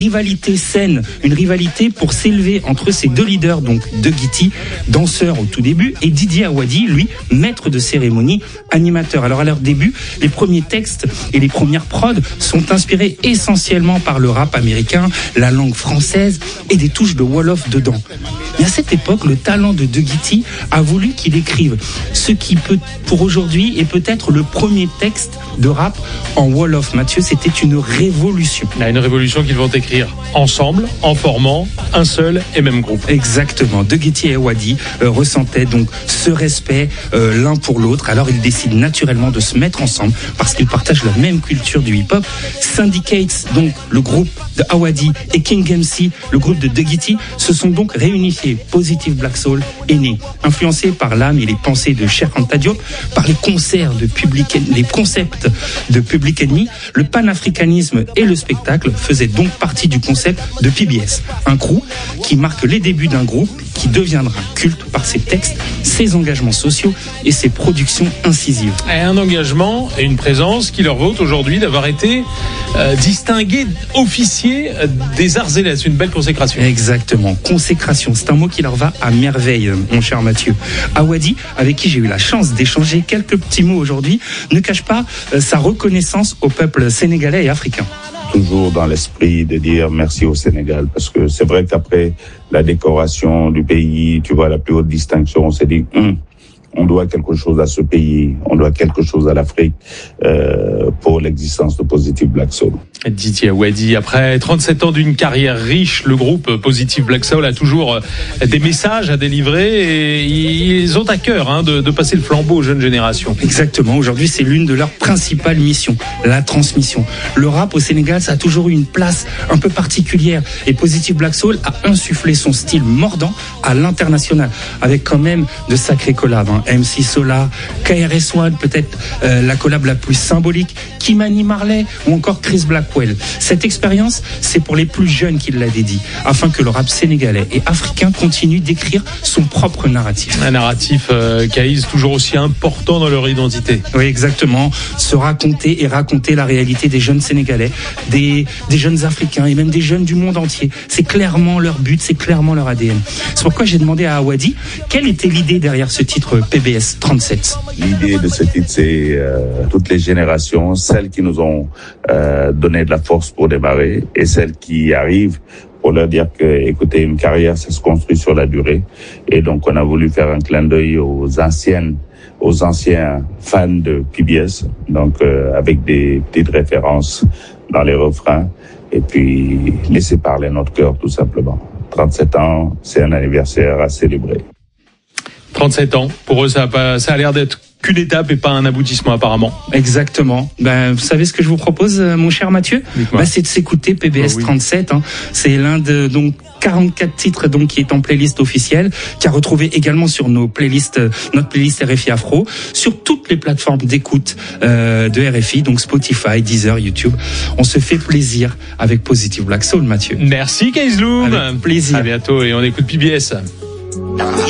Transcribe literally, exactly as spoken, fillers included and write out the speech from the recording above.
rivalité saine, une rivalité pour s'élever entre ces deux leaders, donc Dugity, danseur au tout début, et Didier Awadi, lui, maître de cérémonie, animateur. Alors à leur début, les premiers textes et les premières prods sont inspirés essentiellement par le rap américain, la langue française et des touches de Wolof dedans. Mais à cette époque, le talent de Dugity a voulu qu'il écrive ce qui peut, pour aujourd'hui, est peut-être le premier texte de rap en Wolof. Mathieu, c'était une révolution. Là, une révolution qu'ils vont écrire ensemble, en formant un seul et même groupe. Exactement. Dugity et Awadi euh, ressentaient donc ce respect euh, l'un pour l'autre. Alors ils décident naturellement de se mettre ensemble parce qu'ils partagent la même culture du hip-hop. Syndicates, donc le groupe de Awadi, et King M C, le groupe de Dugity, se sont donc réunifiés. Positive Black Soul est né, influencé par l'âme et les pensées de Cheikh Anta Diop, par les concerts de Public, les concepts de Public Enemy. Le panafricanisme et le spectacle faisaient donc partie du concept de P B S, un crew qui marque les débuts d'un groupe qui deviendra culte par ses textes, ses engagements sociaux et ses productions incisives. Et un engagement et une présence qui leur vaut aujourd'hui d'avoir été euh, distingués officiers des arts et lettres. Une belle consécration. Exactement, consécration, c'est un mot qui leur va à merveille, mon cher Mathieu. Awadi, avec qui j'ai eu la chance d'échanger quelques petits mots aujourd'hui, ne cache pas euh, sa reconnaissance au peuple sénégalais et africain. Toujours dans l'esprit de dire merci au Sénégal, parce que c'est vrai qu'après la décoration du pays, tu vois, la plus haute distinction, on s'est dit, hum, on doit quelque chose à ce pays, on doit quelque chose à l'Afrique euh, pour l'existence de Positive Black Soul. Didier Awadi, après trente-sept ans d'une carrière riche, le groupe Positive Black Soul a toujours des messages à délivrer et ils ont à cœur hein, de, de passer le flambeau aux jeunes générations. Exactement, aujourd'hui c'est l'une de leurs principales missions, la transmission. Le rap au Sénégal, ça a toujours eu une place un peu particulière et Positive Black Soul a insufflé son style mordant à l'international avec quand même de sacrés collabs. Hein. M C Solar, K R S One, peut-être euh, la collab la plus symbolique, Kimani Marley ou encore Chris Blackwell. Cette expérience, c'est pour les plus jeunes qu'il l'a dédié, afin que le rap sénégalais et africain continue d'écrire son propre narratif. Un narratif, euh, Kaïs, toujours aussi important dans leur identité. Oui, exactement. Se raconter et raconter la réalité des jeunes Sénégalais, des, des jeunes Africains et même des jeunes du monde entier. C'est clairement leur but, c'est clairement leur A D N. C'est pourquoi j'ai demandé à Awadi quelle était l'idée derrière ce titre P B S trente-sept. L'idée de ce titre, c'est euh, toutes les générations, celles qui nous ont euh, donné de la force pour démarrer et celles qui arrivent pour leur dire que, écoutez, une carrière, ça se construit sur la durée. Et donc, on a voulu faire un clin d'œil aux anciennes, aux anciens fans de P B S, donc euh, avec des petites références dans les refrains et puis laisser parler notre cœur, tout simplement. trente-sept ans, c'est un anniversaire à célébrer. trente-sept ans, pour eux, ça a, pas, ça a l'air d'être qu'une étape et pas un aboutissement apparemment. Exactement. Ben, vous savez ce que je vous propose, mon cher Mathieu, ben, c'est de s'écouter P B S oh oui. trente-sept. Hein. C'est l'un de donc quarante-quatre titres donc qui est en playlist officielle, qui a retrouvé également sur nos playlists, notre playlist R F I Afro, sur toutes les plateformes d'écoute euh, de R F I, donc Spotify, Deezer, YouTube. On se fait plaisir avec Positive Black Soul, Mathieu. Merci Kaïs Loum. Avec plaisir. À bientôt et on écoute P B S.